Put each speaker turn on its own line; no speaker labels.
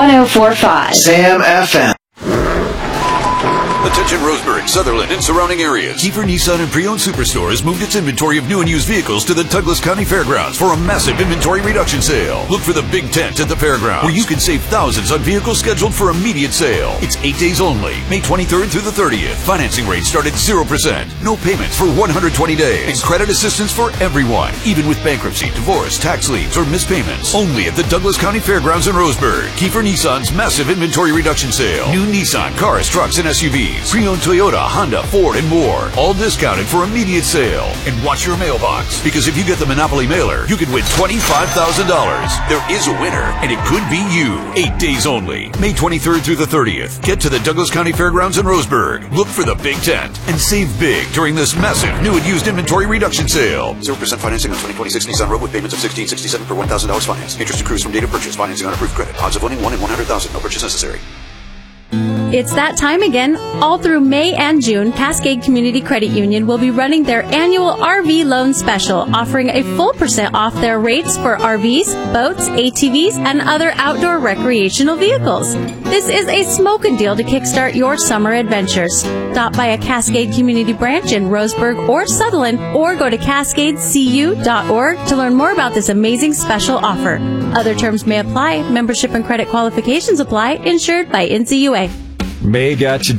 1045.
Sam FM.
Attention Roseburg, Sutherland, and surrounding areas. Kiefer Nissan and Pre-Owned Superstore has moved its inventory of new and used vehicles to the Douglas County Fairgrounds for a massive inventory reduction sale. Look for the Big Tent at the fairgrounds, where you can save thousands on vehicles scheduled for immediate sale. It's 8 days only, May 23rd through the 30th. Financing rates start at 0%. No payments for 120 days. And credit assistance for everyone, even with bankruptcy, divorce, tax liens, or missed payments. Only at the Douglas County Fairgrounds in Roseburg. Kiefer Nissan's massive inventory reduction sale. New Nissan cars, trucks, and SUVs. Pre-owned Toyota, Honda, Ford, and more. All discounted for immediate sale. And watch your mailbox, because if you get the Monopoly mailer, you can win $25,000. There is a winner, and it could be you. 8 days only, May 23rd through the 30th. Get to the Douglas County Fairgrounds in Roseburg. Look for the Big Tent and save big during this massive new and used inventory reduction sale. 0% financing on 2026 Nissan Rogue with payments of $1,667 per $1,000 finance. Interest accrues from date of purchase. Financing on approved credit. Odds of winning 1 in 100,000. No purchase necessary.
It's that time again. All through May and June, Cascade Community Credit Union will be running their annual RV loan special, offering a full % off their rates for RVs, boats, ATVs, and other outdoor recreational vehicles. This is a smoking deal to kickstart your summer adventures. Stop by a Cascade Community branch in Roseburg or Sutherland, or go to cascadecu.org to learn more about this amazing special offer. Other terms may apply. Membership and credit qualifications apply. Insured by NCUA.
May got you